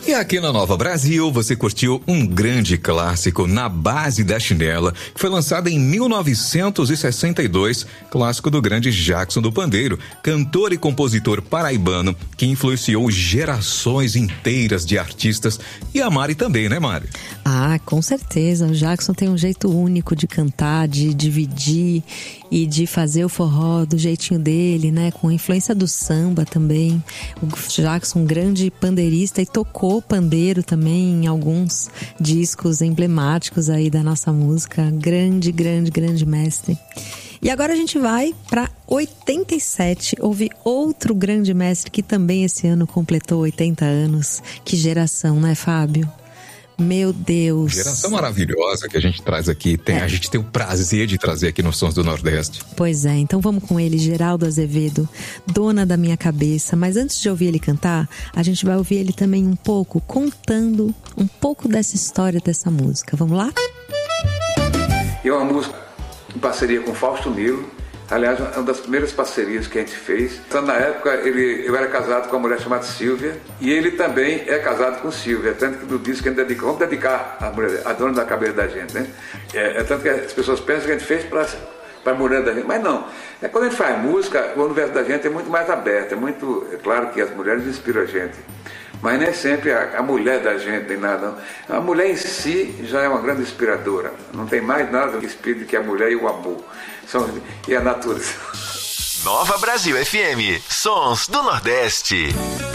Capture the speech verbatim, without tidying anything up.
E aqui na Nova Brasil, você curtiu um grande clássico, Na Base da Chinela, que foi lançado em mil novecentos e sessenta e dois, clássico do grande Jackson do Pandeiro, cantor e compositor paraibano que influenciou gerações inteiras de artistas. E a Mari também, né, Mari? Ah, com certeza. O Jackson tem um jeito único de cantar, de dividir e de fazer o forró do jeitinho dele, né? Com a influência do samba também. O Jackson, um grande pandeirista, e tocou pandeiro também em alguns discos emblemáticos aí da nossa música. Grande, grande, grande mestre. E agora a gente vai para oitenta e sete, houve outro grande mestre que também esse ano completou oitenta anos. Que geração, né, Fábio? Meu Deus. Geração maravilhosa que a gente traz aqui. Tem, é. A gente tem o prazer de trazer aqui nos Sons do Nordeste. Pois é, então vamos com ele, Geraldo Azevedo, Dona da Minha Cabeça. Mas antes de ouvir ele cantar, a gente vai ouvir ele também um pouco, contando um pouco dessa história dessa música. Vamos lá? E é uma música em parceria com Fausto Nilo. Aliás, uma das primeiras parcerias que a gente fez. Então, na época, ele, eu era casado com uma mulher chamada Silvia, e ele também é casado com Silvia. Tanto que no disco que a gente dedicou, vamos dedicar a mulher, a dona da cabeça da gente, né? É, é tanto que as pessoas pensam que a gente fez para a mulher da gente, mas não. É, quando a gente faz música, o universo da gente é muito mais aberto. É muito, é claro que as mulheres inspiram a gente, mas nem sempre a, a mulher da gente tem nada. A mulher em si já é uma grande inspiradora. Não tem mais nada que inspire que a mulher e o amor. São, e a natureza. Nova Brasil F M, Sons do Nordeste.